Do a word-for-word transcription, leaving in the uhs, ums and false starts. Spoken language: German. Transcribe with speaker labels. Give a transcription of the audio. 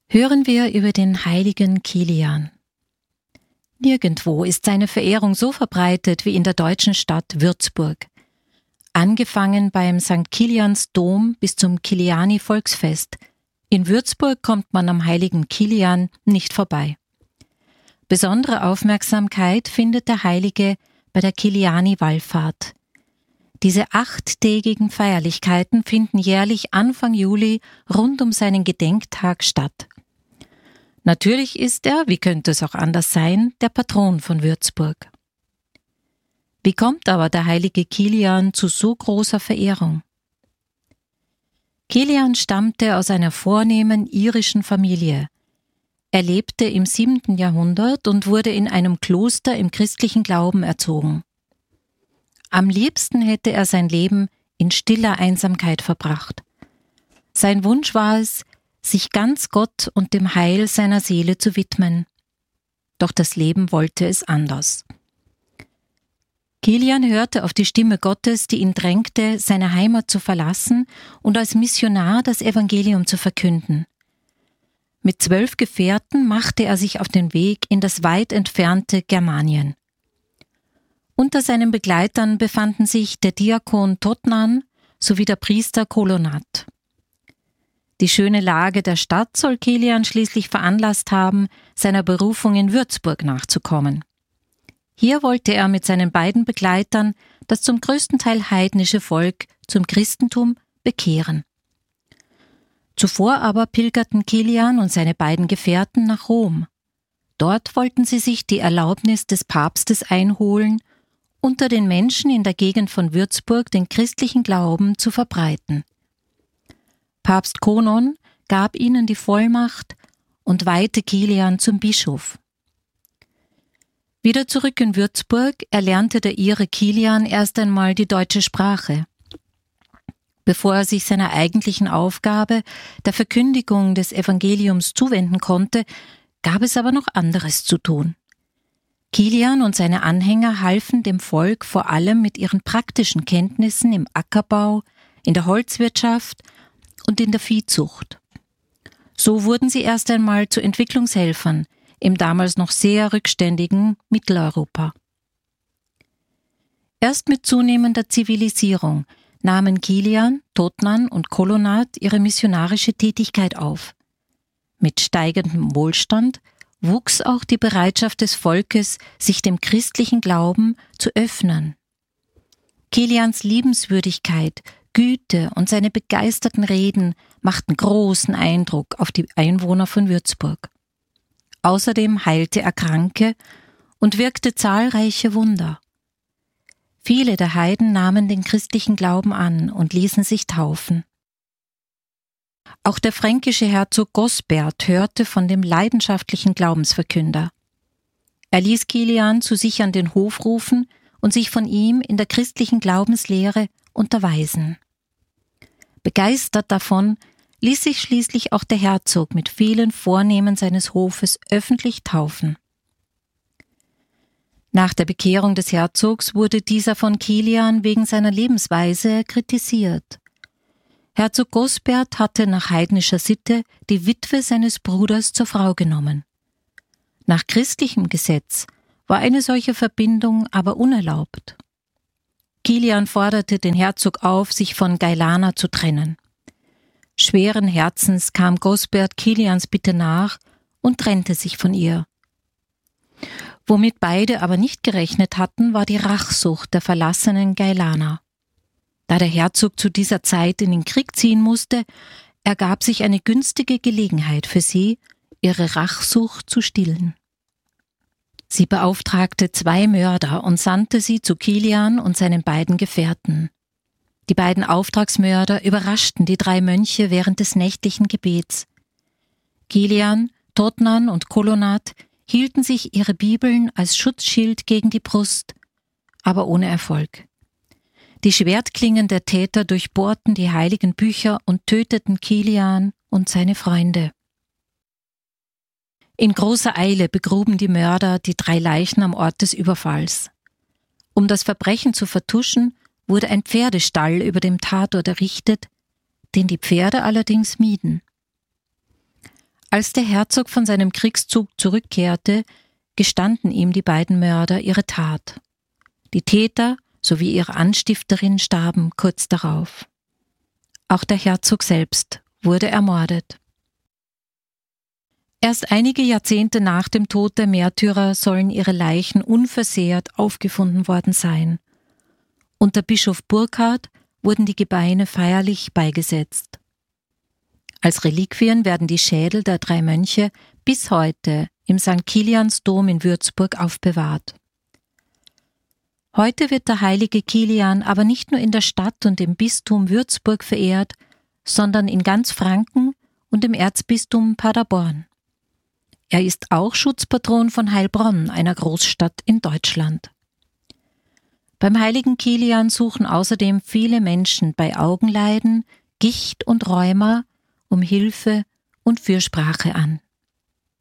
Speaker 1: Hören wir über den heiligen Kilian. Nirgendwo ist seine Verehrung so verbreitet wie in der deutschen Stadt Würzburg. Angefangen beim Sankt Kilians Dom bis zum Kiliani-Volksfest. In Würzburg kommt man am heiligen Kilian nicht vorbei. Besondere Aufmerksamkeit findet der Heilige bei der Kiliani-Wallfahrt. Diese achttägigen Feierlichkeiten finden jährlich Anfang Juli rund um seinen Gedenktag statt. Natürlich ist er, wie könnte es auch anders sein, der Patron von Würzburg. Wie kommt aber der heilige Kilian zu so großer Verehrung? Kilian stammte aus einer vornehmen irischen Familie. Er lebte im siebten Jahrhundert und wurde in einem Kloster im christlichen Glauben erzogen. Am liebsten hätte er sein Leben in stiller Einsamkeit verbracht. Sein Wunsch war es, sich ganz Gott und dem Heil seiner Seele zu widmen. Doch das Leben wollte es anders. Kilian hörte auf die Stimme Gottes, die ihn drängte, seine Heimat zu verlassen und als Missionar das Evangelium zu verkünden. Mit zwölf Gefährten machte er sich auf den Weg in das weit entfernte Germanien. Unter seinen Begleitern befanden sich der Diakon Totnan sowie der Priester Kolonat. Die schöne Lage der Stadt soll Kilian schließlich veranlasst haben, seiner Berufung in Würzburg nachzukommen. Hier wollte er mit seinen beiden Begleitern das zum größten Teil heidnische Volk zum Christentum bekehren. Zuvor aber pilgerten Kilian und seine beiden Gefährten nach Rom. Dort wollten sie sich die Erlaubnis des Papstes einholen, unter den Menschen in der Gegend von Würzburg den christlichen Glauben zu verbreiten. Papst Konon gab ihnen die Vollmacht und weihte Kilian zum Bischof. Wieder zurück in Würzburg erlernte der Ire Kilian erst einmal die deutsche Sprache. Bevor er sich seiner eigentlichen Aufgabe, der Verkündigung des Evangeliums, zuwenden konnte, gab es aber noch anderes zu tun. Kilian und seine Anhänger halfen dem Volk vor allem mit ihren praktischen Kenntnissen im Ackerbau, in der Holzwirtschaft und in der Viehzucht. So wurden sie erst einmal zu Entwicklungshelfern im damals noch sehr rückständigen Mitteleuropa. Erst mit zunehmender Zivilisierung nahmen Kilian, Totnan und Kolonat ihre missionarische Tätigkeit auf. Mit steigendem Wohlstand wuchs auch die Bereitschaft des Volkes, sich dem christlichen Glauben zu öffnen. Kilians Liebenswürdigkeit, Güte und seine begeisterten Reden machten großen Eindruck auf die Einwohner von Würzburg. Außerdem heilte er Kranke und wirkte zahlreiche Wunder. Viele der Heiden nahmen den christlichen Glauben an und ließen sich taufen. Auch der fränkische Herzog Gosbert hörte von dem leidenschaftlichen Glaubensverkünder. Er ließ Kilian zu sich an den Hof rufen und sich von ihm in der christlichen Glaubenslehre unterweisen. Begeistert davon ließ sich schließlich auch der Herzog mit vielen Vornehmen seines Hofes öffentlich taufen. Nach der Bekehrung des Herzogs wurde dieser von Kilian wegen seiner Lebensweise kritisiert. Herzog Gosbert hatte nach heidnischer Sitte die Witwe seines Bruders zur Frau genommen. Nach christlichem Gesetz war eine solche Verbindung aber unerlaubt. Kilian forderte den Herzog auf, sich von Gailana zu trennen. Schweren Herzens kam Gosbert Kilians Bitte nach und trennte sich von ihr. Womit beide aber nicht gerechnet hatten, war die Rachsucht der verlassenen Gailana. Da der Herzog zu dieser Zeit in den Krieg ziehen musste, ergab sich eine günstige Gelegenheit für sie, ihre Rachsucht zu stillen. Sie beauftragte zwei Mörder und sandte sie zu Kilian und seinen beiden Gefährten. Die beiden Auftragsmörder überraschten die drei Mönche während des nächtlichen Gebets. Kilian, Totnan und Kolonat hielten sich ihre Bibeln als Schutzschild gegen die Brust, aber ohne Erfolg. Die Schwertklingen der Täter durchbohrten die heiligen Bücher und töteten Kilian und seine Freunde. In großer Eile begruben die Mörder die drei Leichen am Ort des Überfalls. Um das Verbrechen zu vertuschen, wurde ein Pferdestall über dem Tatort errichtet, den die Pferde allerdings mieden. Als der Herzog von seinem Kriegszug zurückkehrte, gestanden ihm die beiden Mörder ihre Tat. Die Täter sowie ihre Anstifterin starben kurz darauf. Auch der Herzog selbst wurde ermordet. Erst einige Jahrzehnte nach dem Tod der Märtyrer sollen ihre Leichen unversehrt aufgefunden worden sein. Unter Bischof Burkhard wurden die Gebeine feierlich beigesetzt. Als Reliquien werden die Schädel der drei Mönche bis heute im Sankt Kiliansdom in Würzburg aufbewahrt. Heute wird der heilige Kilian aber nicht nur in der Stadt und im Bistum Würzburg verehrt, sondern in ganz Franken und im Erzbistum Paderborn. Er ist auch Schutzpatron von Heilbronn, einer Großstadt in Deutschland. Beim heiligen Kilian suchen außerdem viele Menschen bei Augenleiden, Gicht und Rheuma um Hilfe und Fürsprache an.